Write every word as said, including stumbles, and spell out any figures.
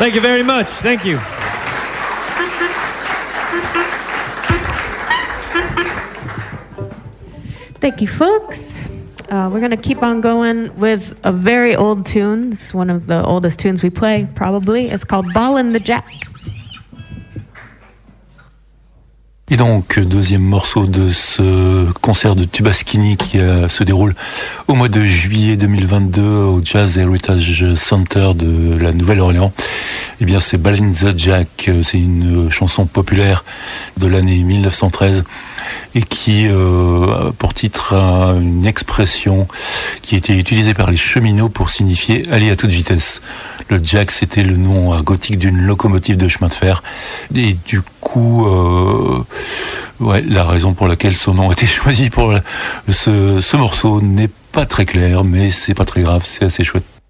Thank you very much. Thank you. Thank you, folks. Uh, we're going to keep on going with a very old tune. It's one of the oldest tunes we play, probably. It's called Ballin' the Jack. Et donc, deuxième morceau de ce concert de Tubaskini qui euh, se déroule au mois de juillet deux mille vingt-deux au Jazz Heritage Center de la Nouvelle-Orléans. Eh bien, c'est Ballin' the Jack, c'est une chanson populaire de l'année mille neuf cent treize et qui, euh, pour titre, a une expression qui a été utilisée par les cheminots pour signifier aller à toute vitesse. Le Jack, c'était le nom euh, gothique d'une locomotive de chemin de fer. Et du coup, euh, ouais, la raison pour laquelle son nom a été choisi pour ce, ce morceau n'est pas très claire, mais c'est pas très grave, c'est assez chouette.